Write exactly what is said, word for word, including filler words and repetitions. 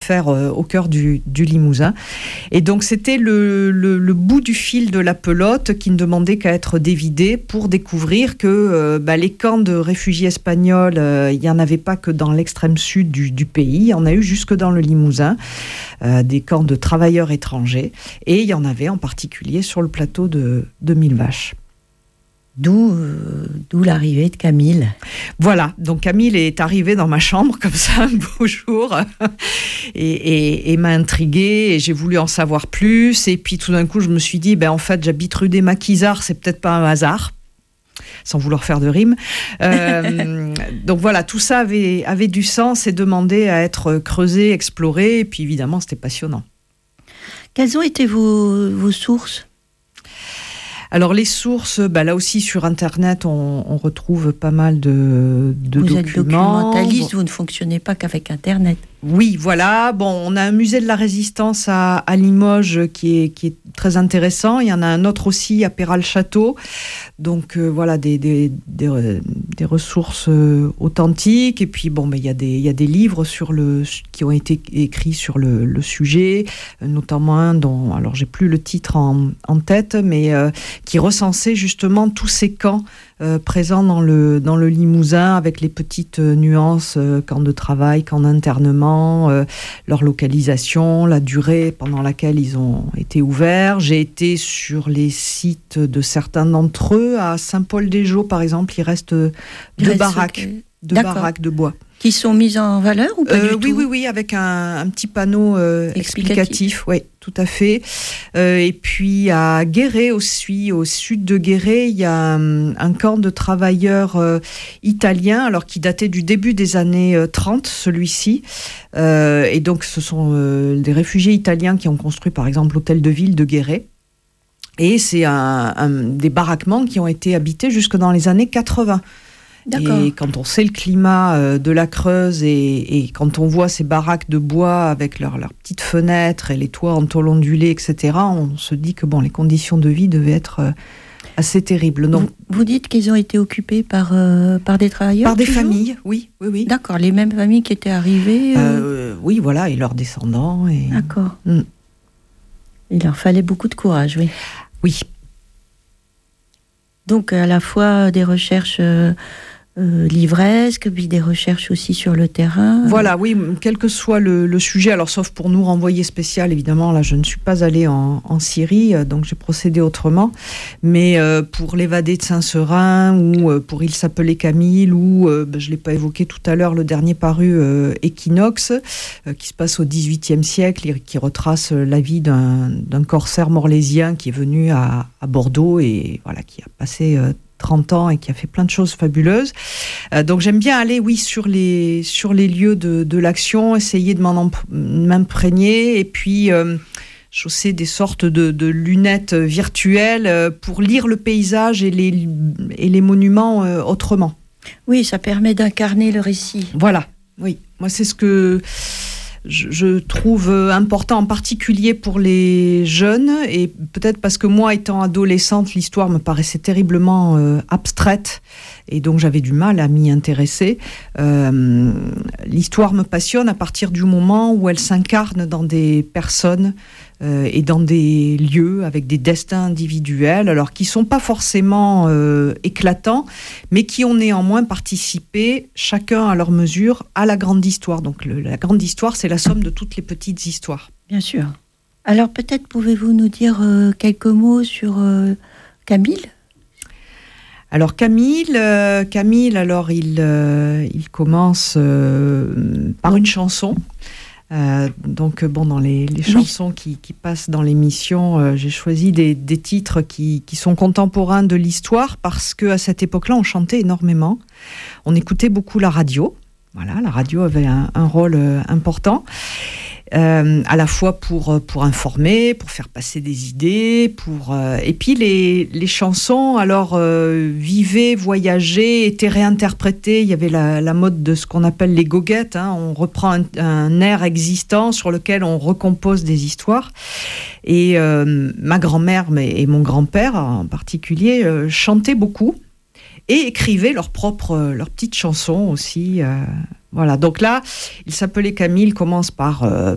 faire euh, au cœur du, du Limousin. Et donc c'était le, le, le bout du fil de la pelote qui ne demandait qu'à être dévidé pour découvrir que euh, bah, les camps de réfugiés espagnols, euh, il n'y en avait pas que dans l'extrême sud du, du pays, il y en a eu jusque dans le Limousin, euh, des camps de travailleurs étrangers, et il y en avait en particulier sur le plateau de, de Millevaches. D'où, euh, d'où l'arrivée de Camille. Voilà, donc Camille est arrivée dans ma chambre comme ça un beau jour et, et, et m'a intriguée et j'ai voulu en savoir plus. Et puis tout d'un coup, je me suis dit, ben, en fait, j'habite rue des Maquisards, c'est peut-être pas un hasard, sans vouloir faire de rime. Euh, donc voilà, tout ça avait, avait du sens et demandait à être creusé, exploré. Et puis évidemment, c'était passionnant. Quelles ont été vos, vos sources ? Alors les sources, bah là aussi sur Internet, on, on retrouve pas mal de, de vous documents. Vous êtes documentaliste, vous ne fonctionnez pas qu'avec Internet. Oui, voilà. Bon, on a un musée de la Résistance à, à Limoges qui est, qui est très intéressant. Il y en a un autre aussi à Péral-Château. Donc euh, voilà, des, des, des, des ressources euh, authentiques. Et puis bon, mais il y a des, il y a des livres sur le, qui ont été écrits sur le, le sujet, notamment un dont, alors j'ai plus le titre en, en tête, mais euh, qui recensait justement tous ces camps Euh, présents dans le, dans le Limousin, avec les petites euh, nuances, euh, camps de travail, camps d'internement, euh, leur localisation, la durée pendant laquelle ils ont été ouverts. J'ai été sur les sites de certains d'entre eux. À Saint-Paul-des-Geaux, par exemple, il reste deux il baraques, reste... deux D'accord. baraques de bois. Qui sont mises en valeur ou pas euh, du oui, tout ? Oui, oui, avec un, un petit panneau euh, explicatif. explicatif. Oui, tout à fait. Euh, et puis à Guéret aussi, au sud de Guéret, il y a un, un camp de travailleurs euh, italiens, alors qui datait du début des années euh, trente, celui-ci. Euh, et donc, ce sont euh, des réfugiés italiens qui ont construit, par exemple, l'hôtel de ville de Guéret. Et c'est un, un, des baraquements qui ont été habités jusque dans les années quatre-vingts. D'accord. Et quand on sait le climat de la Creuse et, et quand on voit ces baraques de bois avec leurs leur petites fenêtres et les toits en tôle ondulée, et cetera, on se dit que bon, les conditions de vie devaient être assez terribles. Donc, vous, vous dites qu'ils ont été occupés par, euh, par des travailleurs ? Par des toujours familles, oui, oui, oui. D'accord, les mêmes familles qui étaient arrivées euh... Euh, Oui, voilà, et leurs descendants. Et... D'accord. Mm. Il leur fallait beaucoup de courage, oui. Oui. Donc, à la fois des recherches... Euh, Euh, livresque, puis des recherches aussi sur le terrain. Voilà, oui, quel que soit le, le sujet, alors sauf pour nous renvoyer spécial, évidemment, là je ne suis pas allée en, en Syrie, donc j'ai procédé autrement, mais euh, pour l'évadé de Saint-Seurin, ou euh, pour Il s'appelait Camille, ou, euh, ben, je ne l'ai pas évoqué tout à l'heure, le dernier paru, euh, Équinoxe, euh, qui se passe au dix-huitième siècle, et qui retrace la vie d'un, d'un corsaire morlésien qui est venu à, à Bordeaux, et voilà, qui a passé... Euh, trente ans et qui a fait plein de choses fabuleuses. Euh, donc j'aime bien aller, oui, sur les, sur les lieux de, de l'action, essayer de m'en emp- m'imprégner et puis euh, chausser des sortes de, de lunettes virtuelles euh, pour lire le paysage et les, et les monuments euh, autrement. Oui, ça permet d'incarner le récit. Voilà, oui. Moi, c'est ce que... Je, je trouve important, en particulier pour les jeunes, et peut-être parce que moi, étant adolescente, l'histoire me paraissait terriblement euh, abstraite, et donc j'avais du mal à m'y intéresser. Euh, l'histoire me passionne à partir du moment où elle s'incarne dans des personnes euh, et dans des lieux avec des destins individuels, alors qui ne sont pas forcément euh, éclatants, mais qui ont néanmoins participé, chacun à leur mesure, à la grande histoire. Donc le, la grande histoire, c'est la somme de toutes les petites histoires. Bien sûr. Alors peut-être pouvez-vous nous dire euh, quelques mots sur euh, Camille ? Alors Camille, euh, Camille, alors il, euh, il commence euh, par une chanson. Euh, donc bon, dans les, les chansons oui. qui, qui passent dans l'émission, euh, j'ai choisi des, des titres qui, qui sont contemporains de l'histoire parce qu'à cette époque-là, on chantait énormément. On écoutait beaucoup la radio. Voilà, la radio avait un, un rôle euh, important. Euh, à la fois pour, pour informer, pour faire passer des idées, pour, euh, et puis les, les chansons, alors, euh, vivaient, voyageaient, étaient réinterprétées. Il y avait la, la mode de ce qu'on appelle les goguettes, hein. On reprend un, un air existant sur lequel on recompose des histoires. Et euh, ma grand-mère et mon grand-père, en particulier, euh, chantaient beaucoup et écrivaient leurs propres, leurs petites chansons aussi, euh, voilà, donc là, il s'appelait Camille, commence par, euh,